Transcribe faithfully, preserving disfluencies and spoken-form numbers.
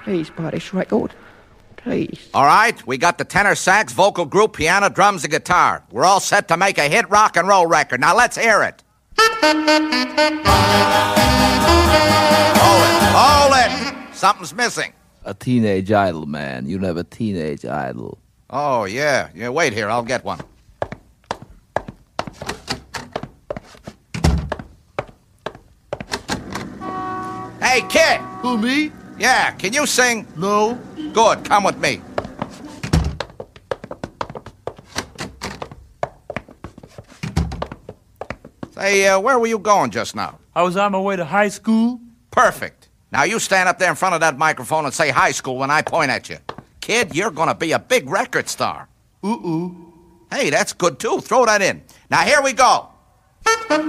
Please buy this record. Please. All right, we got the tenor sax, vocal group, piano, drums, and guitar. We're all set to make a hit rock and roll record. Now let's hear it. Hold it, hold it. Something's missing. A teenage idol, man. You have a teenage idol. Oh, yeah. Yeah, wait here. I'll get one. Hey, kid. Who, me? Yeah, can you sing? No. Good, come with me. Say, uh, where were you going just now? I was on my way to high school. Perfect. Now you stand up there in front of that microphone and say high school when I point at you. Kid, you're gonna be a big record star. Uh-uh. Hey, that's good too. Throw that in. Now here we go.